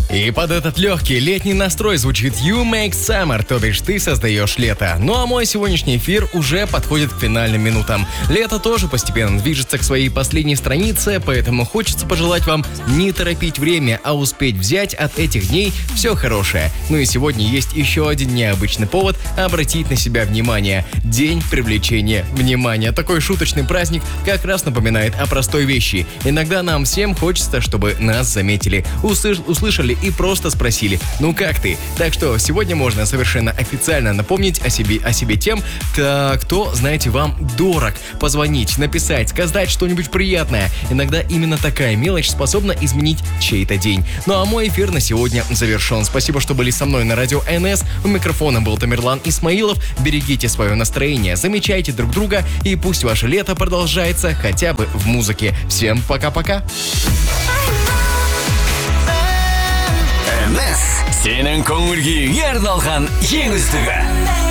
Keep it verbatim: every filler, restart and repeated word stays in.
И под этот легкий летний настрой звучит You Make Summer, то бишь ты создаешь лето. Ну а мой сегодняшний эфир уже подходит к финальным минутам. Лето тоже постепенно движется к своей последней странице, поэтому хочется пожелать вам не торопить время, а успеть взять от этих дней все хорошее. Ну и сегодня есть еще один необычный повод обратить на себя внимание. День привлечения внимания. Такой шуточный праздник как раз напоминает о простой вещи. Иногда нам всем хочется, чтобы нас заметили, услыш- услышали и просто спросили: ну как ты? Так что сегодня можно совершенно официально напомнить о себе, о себе тем, кто, знаете, вам дорог. Позвонить, написать, сказать что-нибудь приятное. Иногда именно такая мелочь способна изменить чей-то день. Ну а мой эфир на сегодня завершен. Спасибо, что были со мной на радио эн эс. У микрофона был Тамерлан Исмаилов. Берегите свое настроение, замечайте друг друга, и пусть ваше лето продолжается хотя бы в музыке. Всем пока-пока. эн эс сенің көңіл күйіңе арналған ең үздігі.